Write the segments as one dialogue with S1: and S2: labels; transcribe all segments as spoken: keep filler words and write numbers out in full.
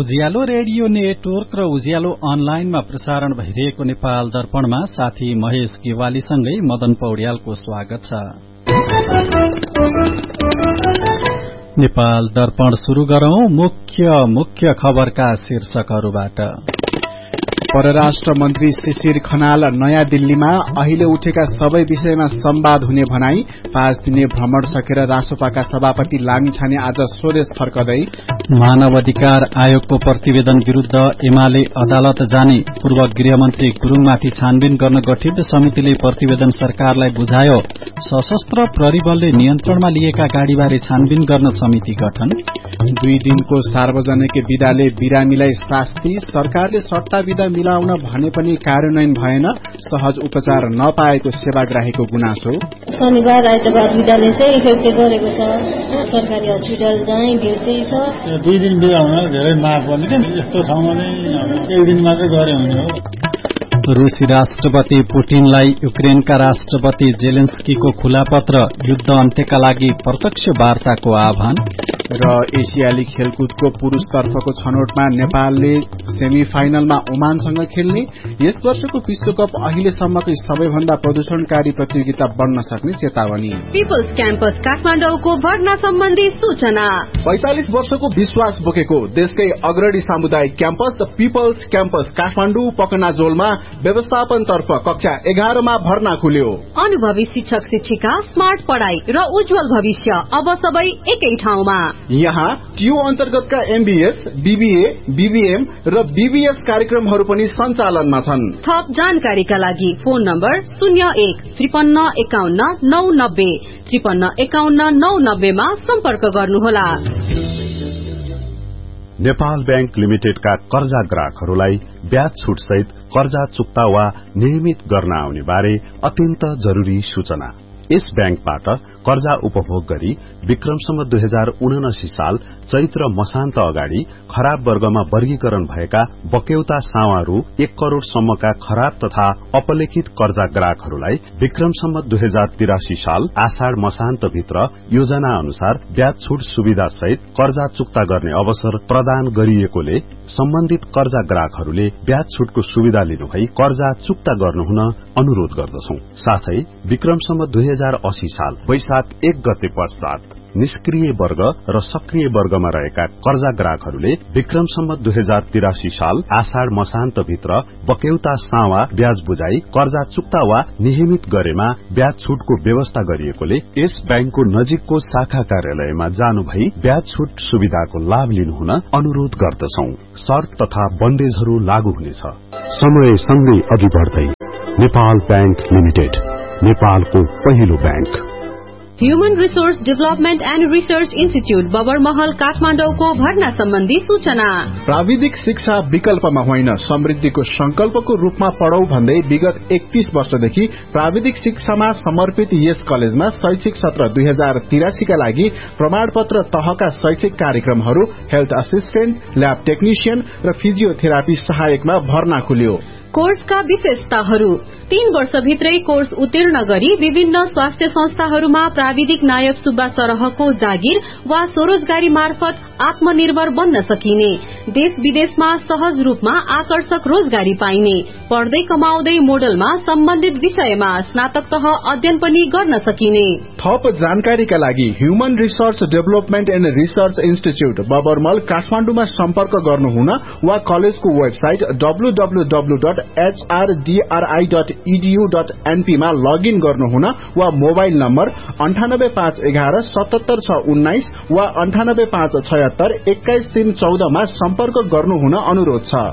S1: उज्यालो radio network र उज्यालो अनलाइनमा प्रसारण भइरहेको नेपाल दर्पणमा साथी महेश गेवालीसँगै मदन पौड्यालको स्वागत छ। नेपाल दर्पण शुरू गरौं मुख्य मुख्य खबरका शीर्षकहरूबाट।
S2: परराष्ट्र मन्त्री शिशिर खनाल नयाँ दिल्लीमा अहिले उठेका सबै विषयमा संवाद हुने भनाई। पाँच दिने भ्रमण सकेर रासोपाका सभापति लामिछाने आज स्वदेश फर्कदै।
S1: मानव अधिकार आयोगको प्रतिवेदन विरूद्ध एमाले अदालत जाने। पूर्व गृहमन्त्री गुरूङमाथि छानबिन गर्न गठित समितिले प्रतिवेदन सरकारलाई बुझायो। सशस्त्र प्रहरी बलले नियन्त्रणमा लिएका गाड़ीबारे छानबिन गर्न समिति गठन।
S2: दुई दिनको सार्वजनिक विदाले बिरामीलाई शास्ति। सरकारले सट्टा विदा मिलाउन भने पनि कार्यान्वयन भएन। सहज उपचार नपाएको सेवाग्राहीको गुनासो।
S3: शनिबार आइतबार विदाले चाहिँ इफेक्ट गरेको छ। सरकारी हस्पिटल चाहिँ भिडै छ।
S4: दुई दिन बिदा हुन धेरै माग पनि के यस्तो ठाउँमा नै एक दिन मात्रै गरे हुने हो।
S1: रूसी राष्ट्रपति पुटिनलाई युक्रेनका राष्ट्रपति जेलेन्स्कीको खुला पत्र। युद्ध अन्त्यका लागि प्रत्यक्ष वार्ताको आह्वान।
S2: र एसियाली खेलकुदको पुरूषतर्फको छनौटमा नेपालले सेमी फाइनलमा ओमानसँग खेल्ने। यस वर्षको विश्वकप अहिलेसम्मकै सबैभन्दा प्रदूषणकारी प्रतियोगिता बन्न सक्ने चेतावनी।
S5: पिपल्स क्याम्पस काठमाडौँको भर्ना सम्बन्धी सूचना।
S2: पैंतालिस वर्षको विश्वास बोकेको देशकै अग्रणी सामुदायिक क्याम्पस पिपल्स क्याम्पस काठमाडौँ पकनाजोलमा व्यवस्थापन तर्फ कक्षा एघारमा भर्ना खुल्यो।
S5: अनुभवी शिक्षक शिक्षिका, स्मार्ट पढ़ाई र उज्जवल भविष्य अब सबै एकै ठाउँमा।
S2: यहाँ टियू अन्तर्गतका एमबीएस, बीबीए, बीबीएम र बीबीएस कार्यक्रमहरू पनि सञ्चालनमा छन्।
S5: थप जानकारीका लागि फोन नम्बर शून्य एक त्रिपन्न एकाउन्न नौ नब्बे त्रिपन्न एकाउन्न नौ नब्बेमा सम्पर्क गर्नुहोला।
S6: नेपाल बैंक लिमिटेडका कर्जा ग्राहकहरूलाई ब्याज छुट सहित कर्जा चुक्ता वा नियमित गर्न आउने बारे अत्यन्त जरूरी सूचना। यस बैंकबाट कर्जा उपभोग गरी विक्रमसम्म दुई हजार उनासी साल चैत्र मसान्त अगाडि खराब वर्गमा वर्गीकरण भएका बक्यौता सावारू एक करोड़ सम्मका खराब तथा अपलेखित कर्जा ग्राहकहरूलाई विक्रमसम्म दुई हजार तिरासी साल आषाढ़ मसान्त भित्र योजना अनुसार ब्याज छुट सुविधा सहित कर्जा चुक्ता गर्ने अवसर प्रदान गरिएकोले सम्बन्धित कर्जा ग्राहकहरूले ब्याज छुटको सुविधा लिनुभई कर्जा चुक्ता गर्नुहुन अनुरोध गर्दछौं। साथै विक्रमसम्म दुई हजार अस्सी साल वैशाख एक गते पश्चात निष्क्रिय वर्ग र सक्रिय वर्गमा रहेका कर्जा ग्राहकहरूले विक्रमसम्म दुई हजार तिरासी साल आषाढ़ मसान्त भित्र बक्यौता सावा ब्याज बुझाई कर्जा चुक्ता वा नियमित गरेमा ब्याज छुटको व्यवस्था गरिएकोले यस बैंकको नजिकको शाखा कार्यालयमा जानु भई ब्याज छुट सुविधाको लाभ लिनुहुन अनुरोध गर्दछौं। शर्त तथा बन्देजहरू लागू हुनेछ। समय सँगै अघि बढ्दै नेपाल बैंक लिमिटेड, नेपालको पहिलो bank.
S5: Human resource development and research institute Babarmahal काठमाडौँको भर्ना सम्बन्धी सूचना।
S2: प्राविधिक शिक्षा विकल्पमा होइन समृद्धिको संकल्पको रूपमा पढौं भन्दै विगत एकतीस वर्षदेखि प्राविधिक शिक्षामा समर्पित यस कलेजमा शैक्षिक सत्र दुई हजार तिरासीका लागि प्रमाणपत्र तहका शैक्षिक कार्यक्रमहरू हेल्थ असिस्टेन्ट, ल्याब टेक्निशियन र फिजियोथेरापी सहायकमा भर्ना खुल्यो।
S5: कोर्सका विशेषताहरू: तीन वर्षभित्रै कोर्स उत्तीर्ण गरी विभिन्न स्वास्थ्य संस्थाहरूमा प्राविधिक नायब सुब्बा सरहको जागिर वा स्वरोजगारी मार्फत आत्मनिर्भर बन्न सकिने। देश विदेशमा सहज रूपमा आकर्षक रोजगारी पाइने। पढ्दै कमाउँदै मोडलमा सम्बन्धित विषयमा स्नातक तह अध्ययन पनि गर्न सकिने।
S2: थप जानकारीका लागि human resource development and research institute बबरमल काठमाडौँमा सम्पर्क गर्नुहुन वा कलेजको website W W W dot H R D R I dot E D you dot an P मा लगइन गर्नुहुन वा मोबाइल नम्बर अन्ठानब्बे पाँच एघार सतहत्तर छ उन्नाइस वा अन्ठानब्बे पाँच छयत्तर एक्काइस तीन चौधमा सम्पर्क गर्नुहुन अनुरोध छ।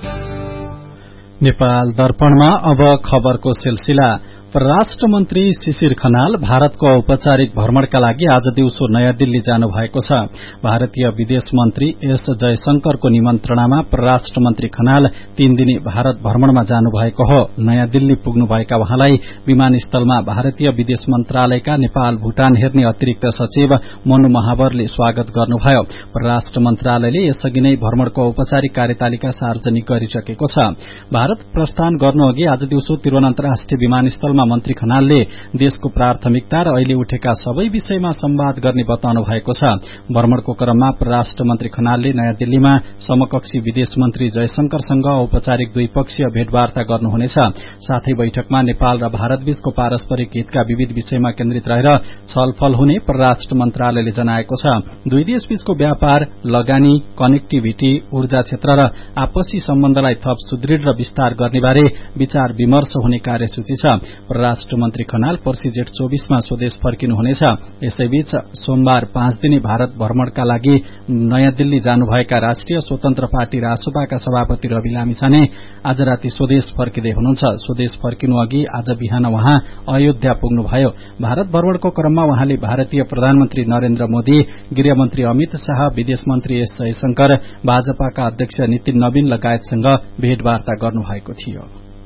S1: नेपाल दर्पणमा अब खबरको सिलसिला। परराष्ट्र मन्त्री शिशिर खनाल भारतको औपचारिक भ्रमणका लागि आज दिउँसो नयाँ दिल्ली जानु भएको छ। भारतीय विदेश मन्त्री एस जयशंकरको निमन्त्रणामा परराष्ट्र मन्त्री खनाल तीन दिने भारत भ्रमणमा जानु भएको हो। नयाँ दिल्ली पुग्नुभएका उहाँलाई विमानस्थलमा भारतीय विदेश मन्त्रालयका नेपाल भूटान हेर्ने अतिरिक्त सचिव मनु महावरले स्वागत गर्नुभयो। परराष्ट्र मन्त्रालयले यसअघि नै भ्रमणको औपचारिक कार्यतालिका सार्वजनिक गरिसकेको छ। भारत प्रस्थान गर्नु अघि आज दिउँसो त्रिभुवन अन्तर्राष्ट्रिय विमानस्थल कार्यक्रममा मन्त्री खनालले देशको प्राथमिकता र अहिले उठेका सबै विषयमा संवाद गर्ने बताउनु भएको छ। भ्रमणको क्रममा परराष्ट्र मन्त्री खनालले नयाँ दिल्लीमा समकक्षी विदेश मन्त्री जयशंकरसँग औपचारिक द्विपक्षीय भेटवार्ता गर्नुहुनेछ। साथै बैठकमा नेपाल र भारतबीचको पारस्परिक हितका विविध विषयमा केन्द्रित रहेर छलफल हुने परराष्ट्र मन्त्रालयले जनाएको छ। दुई देशबीचको व्यापार, लगानी, कनेक्टिभिटी, ऊर्जा क्षेत्र र आपसी सम्बन्धलाई थप सुदृढ़ र विस्तार गर्ने बारे विचार विमर्श हुने कार्यसूची छ। परराष्ट्र मन्त्री खनाल पर्सि जेठ चौबीसमा स्वदेश फर्किनुहुनेछ। यसैबीच सोमबार पाँच दिने भारत भ्रमणका लागि नयाँ दिल्ली जानुभएका राष्ट्रिय स्वतन्त्र पार्टी रासोपाका सभापति रवि लामिछाने आज राति स्वदेश फर्किँदै हुनुहुन्छ। स्वदेश फर्किनु अघि आज बिहान उहाँ अयोध्या पुग्नुभयो। भारत भ्रमणको क्रममा उहाँले भारतीय प्रधानमन्त्री नरेन्द्र मोदी, गृहमन्त्री अमित शाह, विदेश मन्त्री एस जयशंकर, भाजपाका अध्यक्ष नितिन नवीन लगायतसँग भेटवार्ता गर्नुभएको थियो।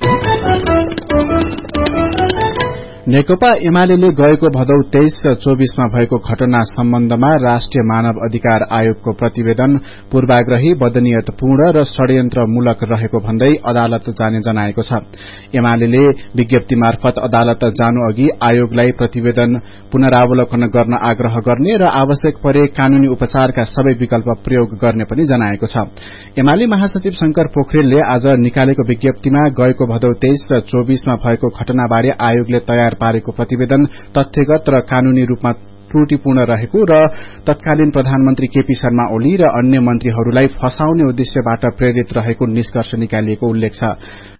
S2: नेकपा एमाले गएको भदौ तेइस र चौबीसमा भएको घटना सम्बन्धमा राष्ट्रिय मानव अधिकार आयोगको प्रतिवेदन पूर्वाग्रही, बदनीयतपूर्ण र षड्यन्त्रमूलक रहेको भन्दै अदालत जाने जनाएको छ। एमाले विज्ञप्ति मार्फत अदालत जानु अघि आयोगलाई प्रतिवेदन पुनरावलोकन गर्न आग्रह गर्ने र आवश्यक परे कानूनी उपचारका सबै विकल्प प्रयोग गर्ने पनि जनाएको छ। एमाले महासचिव शंकर पोखरेलले आज निकालेको विज्ञप्तिमा गएको भदौ तेइस र चौबीसमा भएको घटनाबारे आयोगले तयार पारेको प्रतिवेदन तथ्यगत र कानूनी रूपमा त्रुटिपूर्ण रहेको र तत्कालीन प्रधानमन्त्री केपी शर्मा ओली र अन्य मन्त्रीहरूलाई फसाउने उद्देश्यबाट प्रेरित रहेको निष्कर्ष निकालिएको उल्लेख छ।